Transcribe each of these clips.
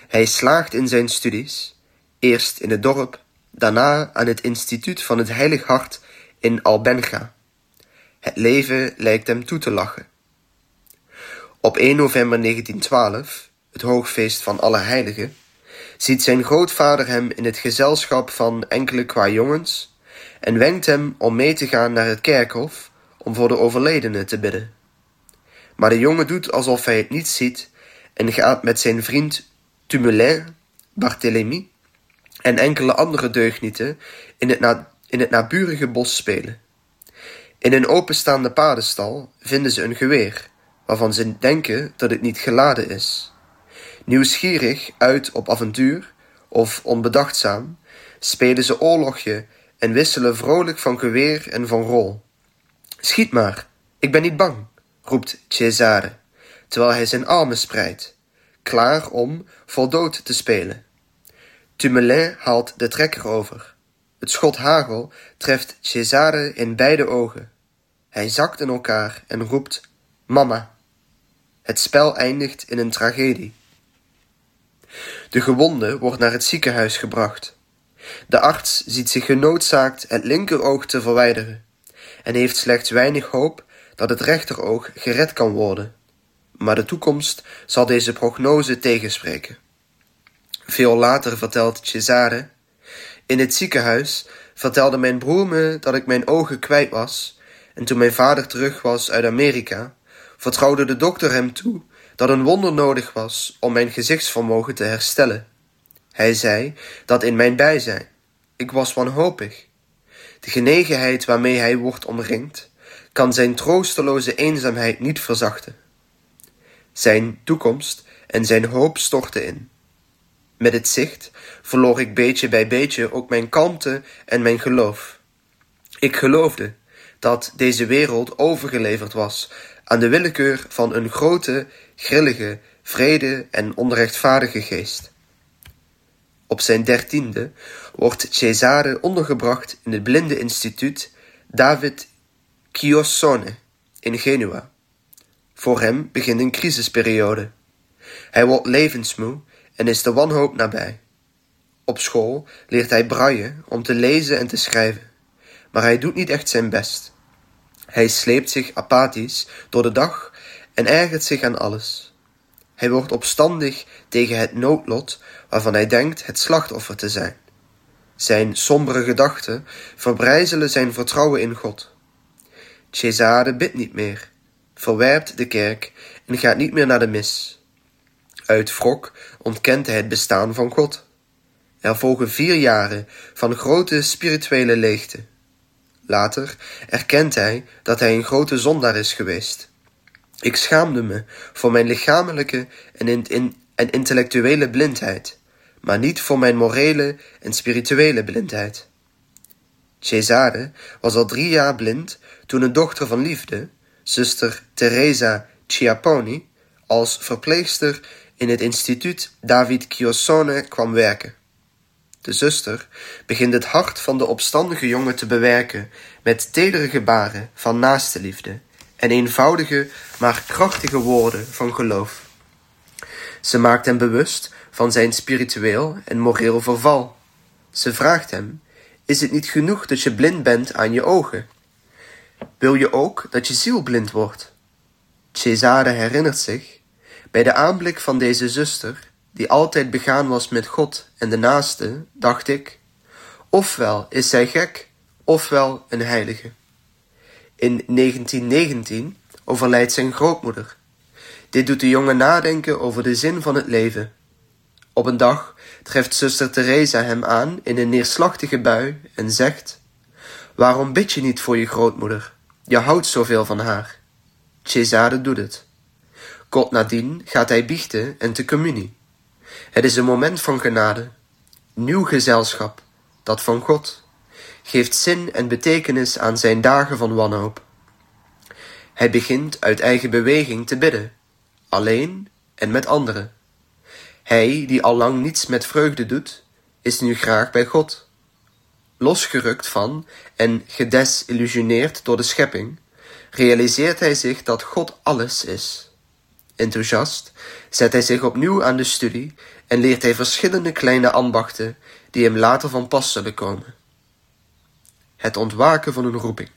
Hij slaagt in zijn studies, eerst in het dorp, daarna aan het instituut van het Heilig Hart in Albenga. Het leven lijkt hem toe te lachen. Op 1 november 1912, het hoogfeest van Allerheiligen, ziet zijn grootvader hem in het gezelschap van enkele kwajongens en wenkt hem om mee te gaan naar het kerkhof om voor de overledene te bidden. Maar de jongen doet alsof hij het niet ziet en gaat met zijn vriend Tumelin, Barthélemy en enkele andere deugnieten in het naburige bos spelen. In een openstaande paardenstal vinden ze een geweer, waarvan ze denken dat het niet geladen is. Nieuwsgierig uit op avontuur, of onbedachtzaam, spelen ze oorlogje en wisselen vrolijk van geweer en van rol. Schiet maar, ik ben niet bang, roept Cesare, terwijl hij zijn armen spreidt, klaar om voor dood te spelen. Tumelin haalt de trekker over. Het schot hagel treft Cesare in beide ogen. Hij zakt in elkaar en roept, mama. Het spel eindigt in een tragedie. De gewonde wordt naar het ziekenhuis gebracht. De arts ziet zich genoodzaakt het linkeroog te verwijderen en heeft slechts weinig hoop dat het rechteroog gered kan worden. Maar de toekomst zal deze prognose tegenspreken. Veel later vertelt Cesare: in het ziekenhuis vertelde mijn broer me dat ik mijn ogen kwijt was, en toen mijn vader terug was uit Amerika, vertrouwde de dokter hem toe dat een wonder nodig was om mijn gezichtsvermogen te herstellen. Hij zei dat in mijn bijzijn. Ik was wanhopig. De genegenheid waarmee hij wordt omringd, kan zijn troosteloze eenzaamheid niet verzachten. Zijn toekomst en zijn hoop stortten in. Met het zicht verloor ik beetje bij beetje ook mijn kalmte en mijn geloof. Ik geloofde dat deze wereld overgeleverd was aan de willekeur van een grote, grillige, vrede en onrechtvaardige geest. Op zijn 13e wordt Cesare ondergebracht in het blindeninstituut David Chiossone in Genua. Voor hem begint een crisisperiode. Hij wordt levensmoe en is de wanhoop nabij. Op school leert hij braille om te lezen en te schrijven, maar hij doet niet echt zijn best. Hij sleept zich apathisch door de dag en ergert zich aan alles. Hij wordt opstandig tegen het noodlot waarvan hij denkt het slachtoffer te zijn. Zijn sombere gedachten verbrijzelen zijn vertrouwen in God. Cesare bidt niet meer, verwerpt de kerk en gaat niet meer naar de mis. Uit wrok ontkent hij het bestaan van God. Er volgen 4 jaren van grote spirituele leegte. Later erkent hij dat hij een grote zondaar is geweest. Ik schaamde me voor mijn lichamelijke en intellectuele blindheid, maar niet voor mijn morele en spirituele blindheid. Cesare was al 3 jaar blind toen een dochter van liefde, zuster Teresa Chiapponi, als verpleegster in het instituut David Chiossone kwam werken. De zuster begint het hart van de opstandige jongen te bewerken met tedere gebaren van naastenliefde en eenvoudige, maar krachtige woorden van geloof. Ze maakt hem bewust van zijn spiritueel en moreel verval. Ze vraagt hem: is het niet genoeg dat je blind bent aan je ogen? Wil je ook dat je ziel blind wordt? Cesare herinnert zich: bij de aanblik van deze zuster, die altijd begaan was met God en de naaste, dacht ik: ofwel is zij gek, ofwel een heilige. In 1919 overlijdt zijn grootmoeder. Dit doet de jongen nadenken over de zin van het leven. Op een dag treft zuster Teresa hem aan in een neerslachtige bui en zegt: waarom bid je niet voor je grootmoeder? Je houdt zoveel van haar. Cesare doet het. Kort nadien gaat hij biechten en te communie. Het is een moment van genade, nieuw gezelschap, dat van God, geeft zin en betekenis aan zijn dagen van wanhoop. Hij begint uit eigen beweging te bidden, alleen en met anderen. Hij, die al lang niets met vreugde doet, is nu graag bij God. Losgerukt van en gedesillusioneerd door de schepping, realiseert hij zich dat God alles is. Enthousiast zet hij zich opnieuw aan de studie en leert hij verschillende kleine ambachten die hem later van pas zullen komen. Het ontwaken van een roeping.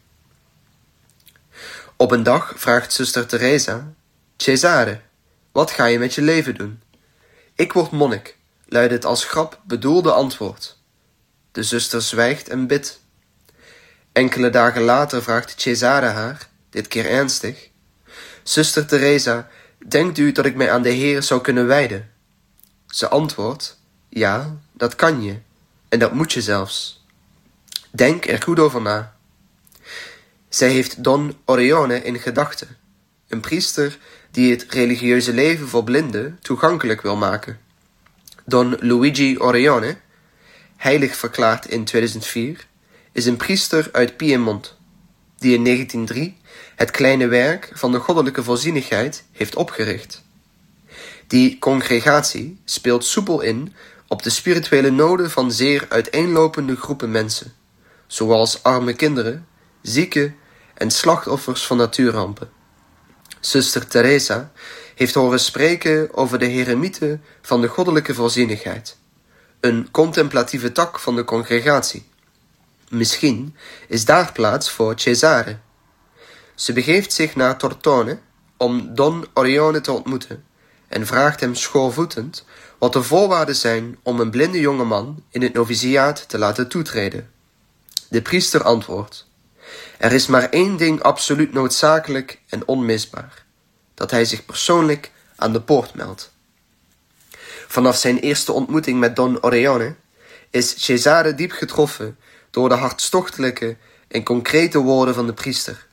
Op een dag vraagt zuster Teresa: Cesare, wat ga je met je leven doen? Ik word monnik, luidt het als grap bedoelde antwoord. De zuster zwijgt en bidt. Enkele dagen later vraagt Cesare haar, dit keer ernstig: Zuster Teresa, denkt u dat ik mij aan de Heer zou kunnen wijden? Ze antwoordt: ja, dat kan je, en dat moet je zelfs. Denk er goed over na. Zij heeft Don Orione in gedachten, een priester die het religieuze leven voor blinden toegankelijk wil maken. Don Luigi Orione, heilig verklaard in 2004, is een priester uit Piemont, die in 1903 het kleine werk van de goddelijke voorzienigheid heeft opgericht. Die congregatie speelt soepel in op de spirituele noden van zeer uiteenlopende groepen mensen, zoals arme kinderen, zieken en slachtoffers van natuurrampen. Zuster Teresa heeft horen spreken over de heremieten van de goddelijke voorzienigheid, een contemplatieve tak van de congregatie. Misschien is daar plaats voor Cesare. Ze begeeft zich naar Tortone om Don Orione te ontmoeten en vraagt hem schoorvoetend wat de voorwaarden zijn om een blinde jongeman in het noviciaat te laten toetreden. De priester antwoordt: er is maar één ding absoluut noodzakelijk en onmisbaar, dat hij zich persoonlijk aan de poort meldt. Vanaf zijn eerste ontmoeting met Don Orione is Cesare diep getroffen door de hartstochtelijke en concrete woorden van de priester.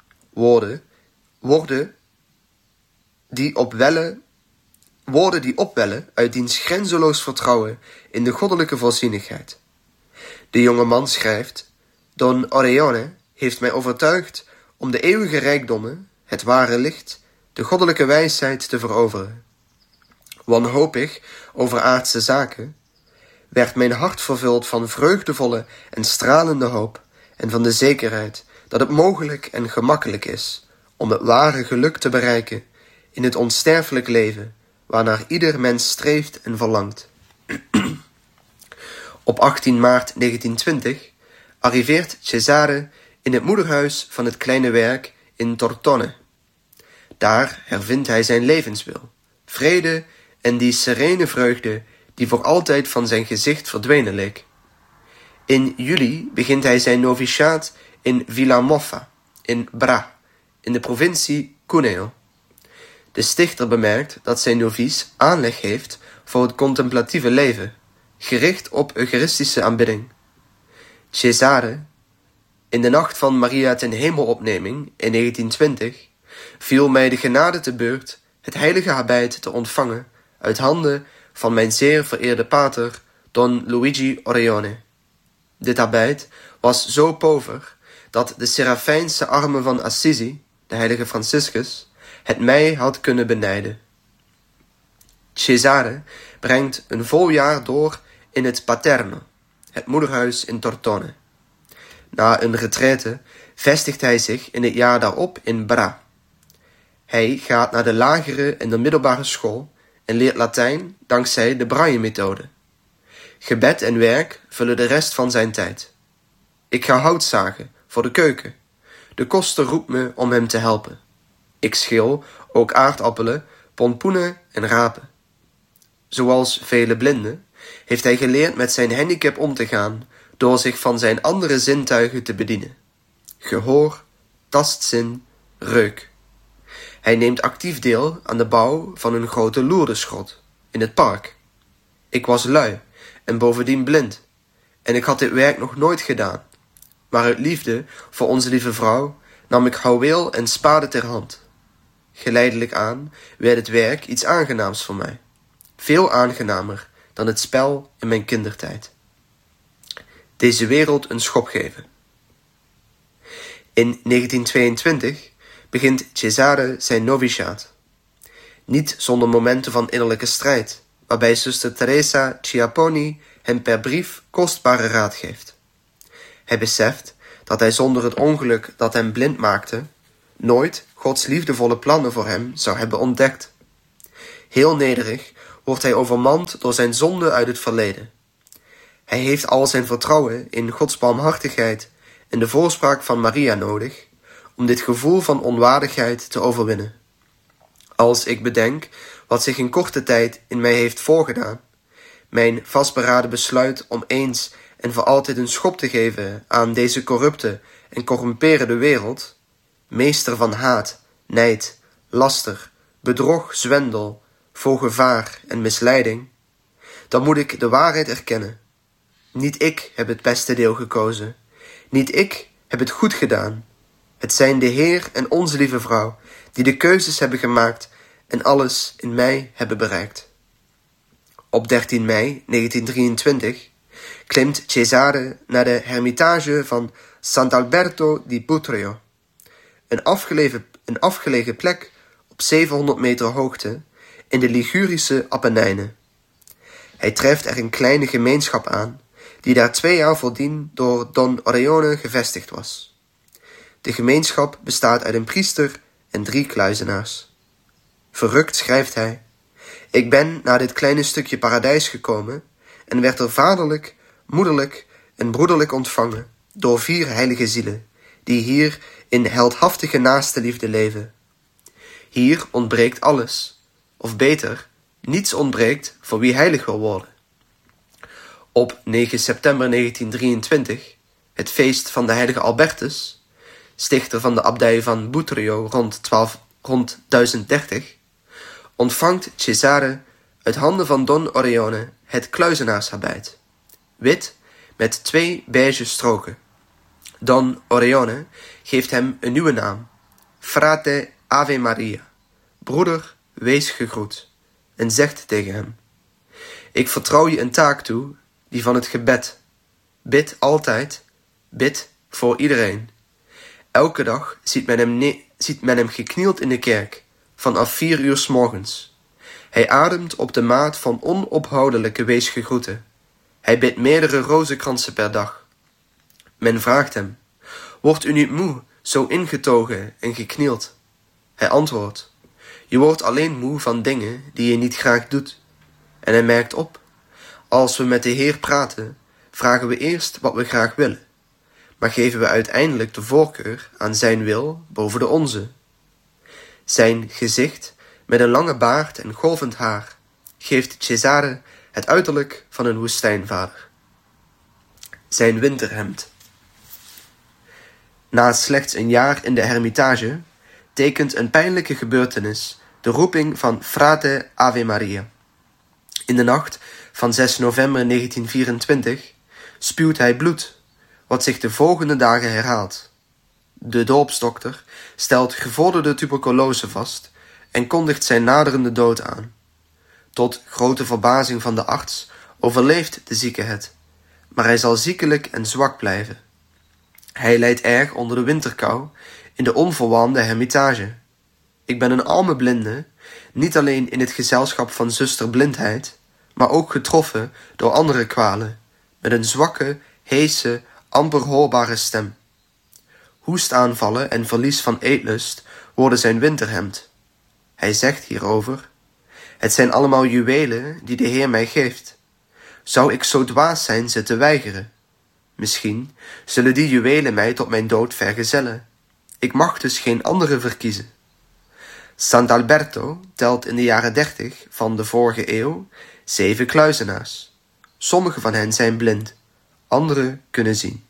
Woorden die opwellen uit diens grenzeloos vertrouwen in de goddelijke voorzienigheid. De jonge man schrijft: Don Orione heeft mij overtuigd om de eeuwige rijkdommen, het ware licht, de goddelijke wijsheid te veroveren. Wanhopig over aardse zaken, werd mijn hart vervuld van vreugdevolle en stralende hoop en van de zekerheid dat het mogelijk en gemakkelijk is om het ware geluk te bereiken in het onsterfelijk leven waarnaar ieder mens streeft en verlangt. Op 18 maart 1920 arriveert Cesare in het moederhuis van het kleine werk in Tortone. Daar hervindt hij zijn levenswil, vrede en die serene vreugde die voor altijd van zijn gezicht verdwenen leek. In juli begint hij zijn noviciaat in Villamoffa, in Bra, in de provincie Cuneo. De stichter bemerkt dat zijn novice aanleg heeft voor het contemplatieve leven, gericht op eucharistische aanbidding. Cesare, in de nacht van Maria ten Hemelopneming in 1920, viel mij de genade te beurt het heilige habit te ontvangen uit handen van mijn zeer vereerde pater Don Luigi Orione. Dit habit was zo pover dat de serafijnse armen van Assisi, de heilige Franciscus, het mij had kunnen benijden. Cesare brengt een vol jaar door in het Paterno, het moederhuis in Tortone. Na een retraite vestigt hij zich in het jaar daarop in Bra. Hij gaat naar de lagere en de middelbare school en leert Latijn dankzij de braille-methode. Gebed en werk vullen de rest van zijn tijd. Ik ga hout zagen voor de keuken. De koster roept me om hem te helpen. Ik schil ook aardappelen, pompoenen en rapen. Zoals vele blinden heeft hij geleerd met zijn handicap om te gaan door zich van zijn andere zintuigen te bedienen. Gehoor, tastzin, reuk. Hij neemt actief deel aan de bouw van een grote Lourdesgrot in het park. Ik was lui en bovendien blind en ik had dit werk nog nooit gedaan. Maar uit liefde voor onze lieve vrouw nam ik houweel en spade ter hand. Geleidelijk aan werd het werk iets aangenaams voor mij. Veel aangenamer dan het spel in mijn kindertijd. Deze wereld een schop geven. In 1922 begint Cesare zijn noviciaat. Niet zonder momenten van innerlijke strijd, waarbij zuster Teresa Chiapponi hem per brief kostbare raad geeft. Hij beseft dat hij zonder het ongeluk dat hem blind maakte, nooit Gods liefdevolle plannen voor hem zou hebben ontdekt. Heel nederig wordt hij overmand door zijn zonde uit het verleden. Hij heeft al zijn vertrouwen in Gods barmhartigheid en de voorspraak van Maria nodig om dit gevoel van onwaardigheid te overwinnen. Als ik bedenk wat zich in korte tijd in mij heeft voorgedaan, mijn vastberaden besluit om eens en voor altijd een schop te geven aan deze corrupte en corrumperende wereld, meester van haat, nijd, laster, bedrog, zwendel, vol gevaar en misleiding, dan moet ik de waarheid erkennen. Niet ik heb het beste deel gekozen. Niet ik heb het goed gedaan. Het zijn de Heer en onze lieve vrouw die de keuzes hebben gemaakt en alles in mij hebben bereikt. Op 13 mei 1923 klimt Cesare naar de hermitage van Sant'Alberto di Butrio, een afgelegen plek op 700 meter hoogte in de Ligurische Apennijnen. Hij treft er een kleine gemeenschap aan, die daar 2 jaar voordien door Don Orione gevestigd was. De gemeenschap bestaat uit een priester en 3 kluizenaars. Verrukt schrijft hij: ik ben naar dit kleine stukje paradijs gekomen en werd er vaderlijk, moederlijk en broederlijk ontvangen door 4 heilige zielen, die hier in heldhaftige naastenliefde leven. Hier ontbreekt alles, of beter, niets ontbreekt voor wie heilig wil worden. Op 9 september 1923, het feest van de heilige Albertus, stichter van de abdij van Butrio rond 1030, ontvangt Cesare uit handen van Don Orione het kluizenaarshabit, wit met 2 beige stroken. Don Orione geeft hem een nieuwe naam, Frate Ave Maria, broeder, wees gegroet, en zegt tegen hem: ik vertrouw je een taak toe, die van het gebed. Bid altijd, bid voor iedereen. Elke dag ziet men hem geknield in de kerk, vanaf 4 uur 's morgens. Hij ademt op de maat van onophoudelijke weesgegroeten. Hij bidt meerdere rozenkransen per dag. Men vraagt hem: wordt u niet moe, zo ingetogen en geknield? Hij antwoordt: je wordt alleen moe van dingen die je niet graag doet. En hij merkt op: als we met de Heer praten, vragen we eerst wat we graag willen, maar geven we uiteindelijk de voorkeur aan zijn wil boven de onze. Zijn gezicht, met een lange baard en golvend haar, geeft Cesare het uiterlijk van een woestijnvader. Zijn winterhemd. Na slechts een jaar in de hermitage tekent een pijnlijke gebeurtenis de roeping van Frate Ave Maria. In de nacht van 6 november 1924 spuwt hij bloed, wat zich de volgende dagen herhaalt. De dorpsdokter stelt gevorderde tuberculose vast en kondigt zijn naderende dood aan. Tot grote verbazing van de arts overleeft de zieke het, maar hij zal ziekelijk en zwak blijven. Hij lijdt erg onder de winterkou in de onverwarmde hermitage. Ik ben een arme blinde, niet alleen in het gezelschap van zuster Blindheid, maar ook getroffen door andere kwalen, met een zwakke, heese, amper hoorbare stem. Hoestaanvallen en verlies van eetlust worden zijn winterhemd. Hij zegt hierover: het zijn allemaal juwelen die de Heer mij geeft. Zou ik zo dwaas zijn ze te weigeren? Misschien zullen die juwelen mij tot mijn dood vergezellen. Ik mag dus geen andere verkiezen. Sant'Alberto telt in de jaren 30 van de vorige eeuw 7 kluizenaars. Sommige van hen zijn blind, anderen kunnen zien.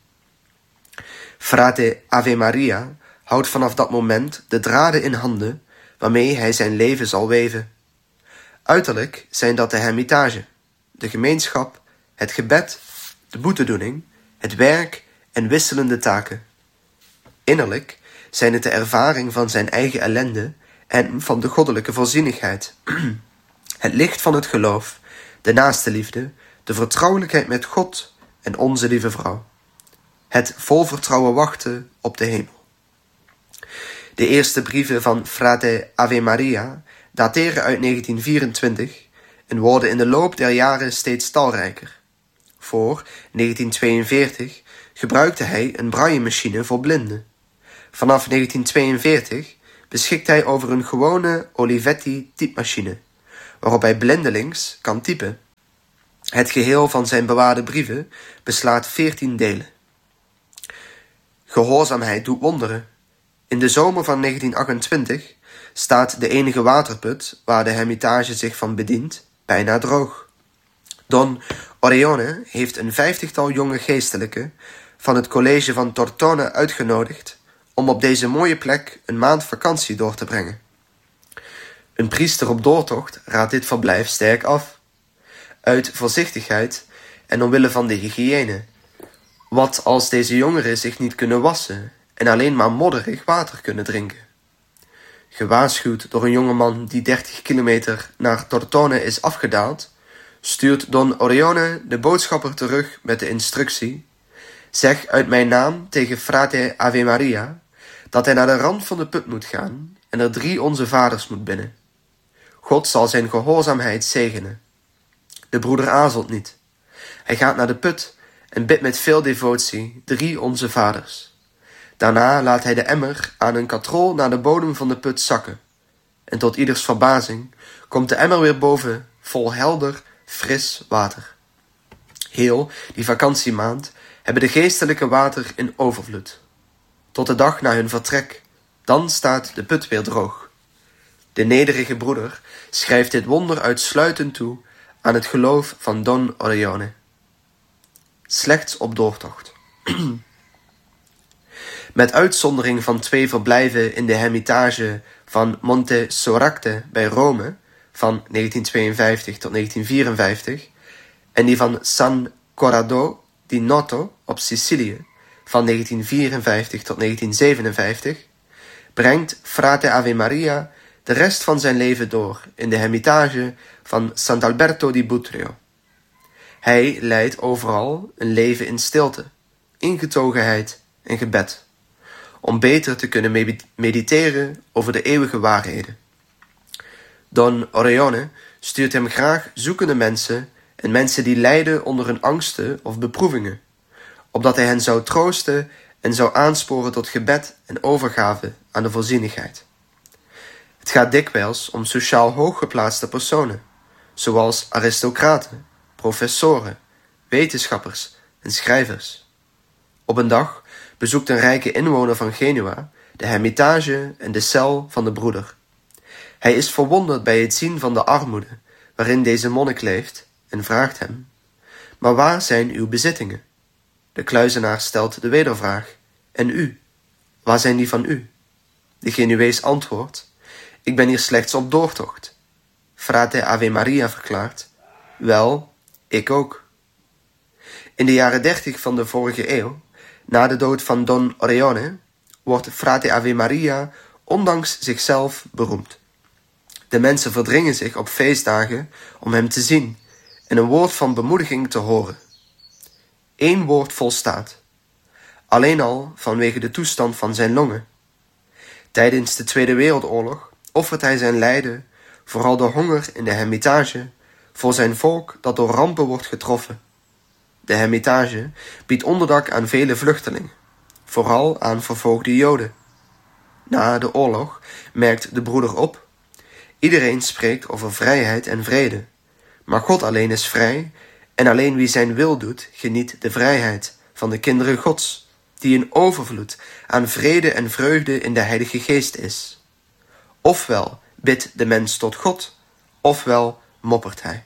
Frate Ave Maria houdt vanaf dat moment de draden in handen waarmee hij zijn leven zal weven. Uiterlijk zijn dat de hermitage, de gemeenschap, het gebed, de boetedoening, het werk en wisselende taken. Innerlijk zijn het de ervaring van zijn eigen ellende en van de goddelijke voorzienigheid. Het licht van het geloof, de naastenliefde, de vertrouwelijkheid met God en onze lieve vrouw. Het vol vertrouwen wachten op de hemel. De eerste brieven van Frate Ave Maria dateren uit 1924 en worden in de loop der jaren steeds talrijker. Voor 1942 gebruikte hij een braillemachine voor blinden. Vanaf 1942 beschikt hij over een gewone Olivetti typemachine, waarop hij blindelings kan typen. Het geheel van zijn bewaarde brieven beslaat 14 delen. Gehoorzaamheid doet wonderen. In de zomer van 1928 staat de enige waterput waar de Hermitage zich van bedient bijna droog. Don Orione heeft een 50-tal jonge geestelijken van het college van Tortona uitgenodigd om op deze mooie plek een maand vakantie door te brengen. Een priester op doortocht raadt dit verblijf sterk af, uit voorzichtigheid en omwille van de hygiëne. Wat als deze jongeren zich niet kunnen wassen en alleen maar modderig water kunnen drinken? Gewaarschuwd door een jongeman die 30 kilometer naar Tortona is afgedaald, stuurt Don Orione de boodschapper terug met de instructie: zeg uit mijn naam tegen frate Ave Maria dat hij naar de rand van de put moet gaan en er 3 Onze Vaders moet binnen. God zal zijn gehoorzaamheid zegenen. De broeder aarzelt niet. Hij gaat naar de put en bidt met veel devotie 3 Onze Vaders. Daarna laat hij de emmer aan een katrol naar de bodem van de put zakken. En tot ieders verbazing komt de emmer weer boven, vol helder, fris water. Heel die vakantiemaand hebben de geestelijke water in overvloed. Tot de dag na hun vertrek, dan staat de put weer droog. De nederige broeder schrijft dit wonder uitsluitend toe aan het geloof van Don Orione. Slechts op doortocht. Met uitzondering van 2 verblijven in de Hermitage van Monte Soracte bij Rome van 1952 tot 1954 en die van San Corrado di Noto op Sicilië van 1954 tot 1957, brengt frate Ave Maria de rest van zijn leven door in de Hermitage van Sant'Alberto di Butrio. Hij leidt overal een leven in stilte, ingetogenheid en gebed, om beter te kunnen mediteren over de eeuwige waarheden. Don Orione stuurt hem graag zoekende mensen en mensen die lijden onder hun angsten of beproevingen, opdat hij hen zou troosten en zou aansporen tot gebed en overgave aan de voorzienigheid. Het gaat dikwijls om sociaal hooggeplaatste personen, zoals aristocraten, professoren, wetenschappers en schrijvers. Op een dag bezoekt een rijke inwoner van Genua de Hermitage en de cel van de broeder. Hij is verwonderd bij het zien van de armoede waarin deze monnik leeft en vraagt hem: maar waar zijn uw bezittingen? De kluizenaar stelt de wedervraag: en u, waar zijn die van u? De Genuees antwoordt: ik ben hier slechts op doortocht. Frate Ave Maria verklaart: wel, ik ook. In de jaren 30 van de vorige eeuw, na de dood van Don Orione, wordt frate Ave Maria ondanks zichzelf beroemd. De mensen verdringen zich op feestdagen om hem te zien en een woord van bemoediging te horen. 1 woord volstaat, alleen al vanwege de toestand van zijn longen. Tijdens de Tweede Wereldoorlog offert hij zijn lijden, vooral de honger in de Hermitage, voor zijn volk dat door rampen wordt getroffen. De Hermitage biedt onderdak aan vele vluchtelingen, vooral aan vervolgde Joden. Na de oorlog merkt de broeder op: iedereen spreekt over vrijheid en vrede, maar God alleen is vrij en alleen wie zijn wil doet, geniet de vrijheid van de kinderen Gods, die in overvloed aan vrede en vreugde in de Heilige Geest is. Ofwel bidt de mens tot God, ofwel moppert hij.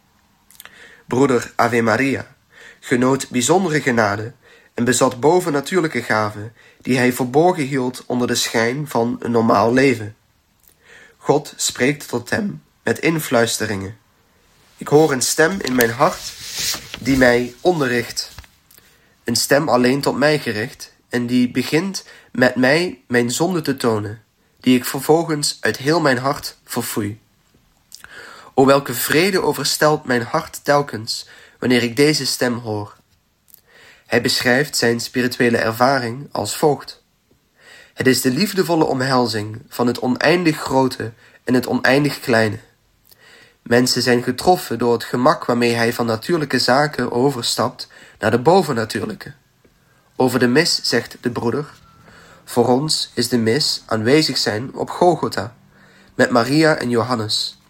Broeder Ave Maria genoot bijzondere genade en bezat bovennatuurlijke gaven die hij verborgen hield onder de schijn van een normaal leven. God spreekt tot hem met influisteringen. Ik hoor een stem in mijn hart die mij onderricht. Een stem alleen tot mij gericht en die begint met mij mijn zonde te tonen, die ik vervolgens uit heel mijn hart verfoei. O welke vrede overstelpt mijn hart telkens wanneer ik deze stem hoor. Hij beschrijft zijn spirituele ervaring als volgt: het is de liefdevolle omhelzing van het oneindig grote en het oneindig kleine. Mensen zijn getroffen door het gemak waarmee hij van natuurlijke zaken overstapt naar de bovennatuurlijke. Over de mis zegt de broeder: voor ons is de mis aanwezig zijn op Golgotha, met Maria en Johannes.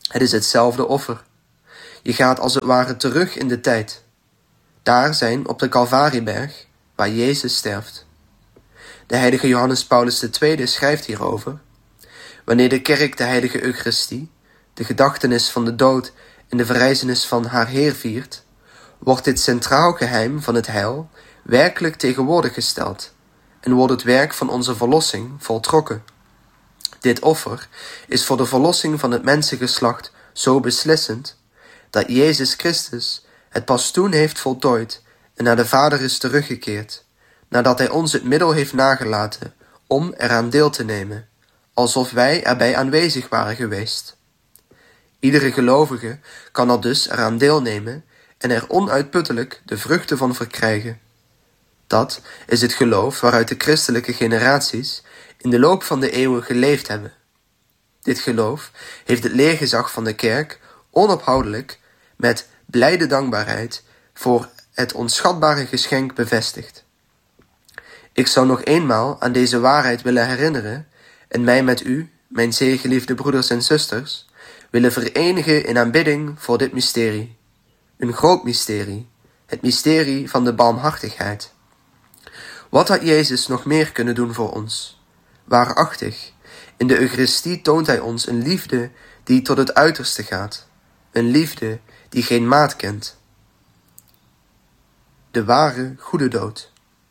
Het is hetzelfde offer. Je gaat als het ware terug in de tijd. Daar zijn op de Calvarieberg, waar Jezus sterft. De heilige Johannes Paulus II schrijft hierover: wanneer de kerk de heilige Eucharistie, de gedachtenis van de dood en de verrijzenis van haar Heer viert, wordt dit centraal geheim van het heil werkelijk tegenwoordig gesteld en wordt het werk van onze verlossing voltrokken. Dit offer is voor de verlossing van het mensengeslacht zo beslissend, dat Jezus Christus het pas toen heeft voltooid en naar de Vader is teruggekeerd, nadat hij ons het middel heeft nagelaten om eraan deel te nemen, alsof wij erbij aanwezig waren geweest. Iedere gelovige kan er dus eraan deelnemen en er onuitputtelijk de vruchten van verkrijgen. Dat is het geloof waaruit de christelijke generaties in de loop van de eeuwen geleefd hebben. Dit geloof heeft het leergezag van de kerk onophoudelijk met blijde dankbaarheid voor het onschatbare geschenk bevestigd. Ik zou nog eenmaal aan deze waarheid willen herinneren en mij met u, mijn zeer geliefde broeders en zusters, willen verenigen in aanbidding voor dit mysterie. Een groot mysterie, het mysterie van de barmhartigheid. Wat had Jezus nog meer kunnen doen voor ons? Waarachtig, in de Eucharistie toont hij ons een liefde die tot het uiterste gaat. Een liefde die geen maat kent. De ware goede dood.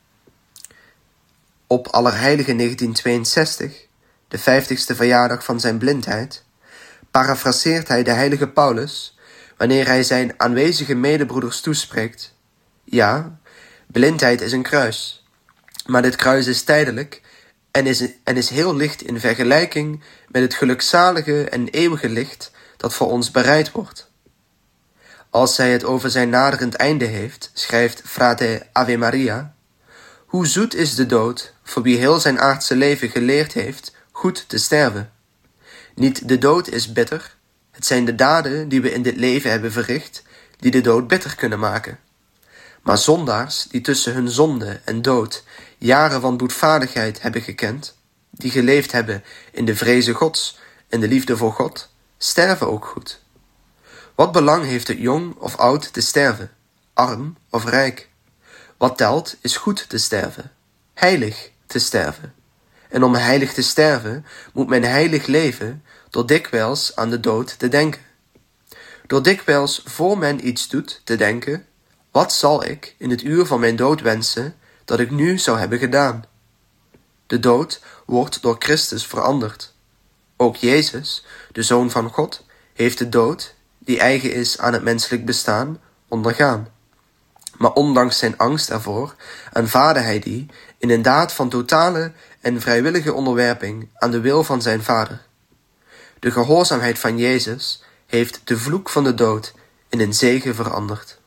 Op Allerheiligen 1962, de 50ste verjaardag van zijn blindheid, parafraseert hij de heilige Paulus wanneer hij zijn aanwezige medebroeders toespreekt: ja, blindheid is een kruis, maar dit kruis is tijdelijk en is heel licht in vergelijking met het gelukzalige en eeuwige licht dat voor ons bereid wordt. Als hij het over zijn naderend einde heeft, schrijft Frate Ave Maria: hoe zoet is de dood voor wie heel zijn aardse leven geleerd heeft goed te sterven. Niet de dood is bitter, het zijn de daden die we in dit leven hebben verricht die de dood bitter kunnen maken. Maar zondaars die tussen hun zonde en dood jaren van boetvaardigheid hebben gekend, die geleefd hebben in de vreze Gods en de liefde voor God, sterven ook goed. Wat belang heeft het jong of oud te sterven, arm of rijk? Wat telt is goed te sterven, heilig te sterven. En om heilig te sterven moet men heilig leven door dikwijls aan de dood te denken. Door dikwijls voor men iets doet te denken: wat zal ik in het uur van mijn dood wensen dat ik nu zou hebben gedaan? De dood wordt door Christus veranderd. Ook Jezus, de Zoon van God, heeft de dood, die eigen is aan het menselijk bestaan, ondergaan. Maar ondanks zijn angst ervoor aanvaardde hij die in een daad van totale en vrijwillige onderwerping aan de wil van zijn Vader. De gehoorzaamheid van Jezus heeft de vloek van de dood in een zegen veranderd.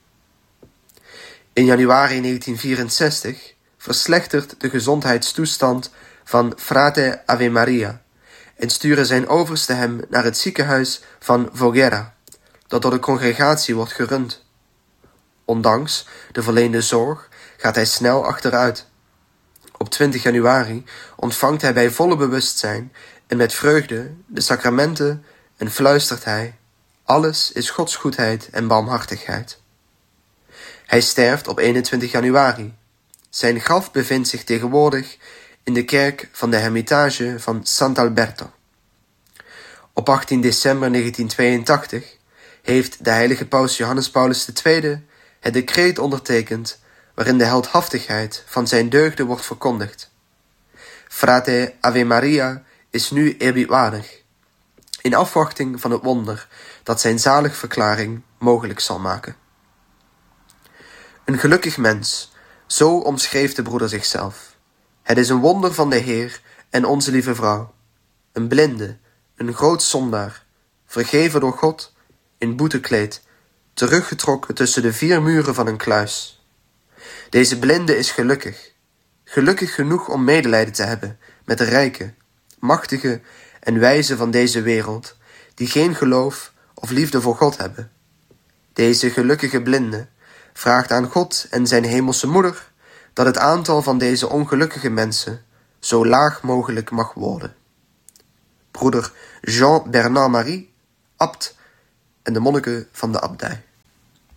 In januari 1964 verslechtert de gezondheidstoestand van Frate Ave Maria en sturen zijn overste hem naar het ziekenhuis van Voghera, dat door de congregatie wordt gerund. Ondanks de verleende zorg gaat hij snel achteruit. Op 20 januari ontvangt hij bij volle bewustzijn en met vreugde de sacramenten en fluistert hij: alles is Gods goedheid en barmhartigheid. Hij sterft op 21 januari. Zijn graf bevindt zich tegenwoordig in de kerk van de Hermitage van Sant'Alberto. Op 18 december 1982 heeft de heilige paus Johannes Paulus II het decreet ondertekend waarin de heldhaftigheid van zijn deugden wordt verkondigd. Frate Ave Maria is nu eerbiedwaardig, in afwachting van het wonder dat zijn zaligverklaring mogelijk zal maken. Een gelukkig mens, zo omschreef de broeder zichzelf. Het is een wonder van de Heer en onze lieve vrouw. Een blinde, een groot zondaar, vergeven door God, in boetekleed, teruggetrokken tussen de 4 muren van een kluis. Deze blinde is gelukkig. Gelukkig genoeg om medelijden te hebben met de rijken, machtige en wijzen van deze wereld, die geen geloof of liefde voor God hebben. Deze gelukkige blinde vraagt aan God en zijn hemelse moeder dat het aantal van deze ongelukkige mensen zo laag mogelijk mag worden. Broeder Jean Bernard Marie, abt en de monniken van de abdij.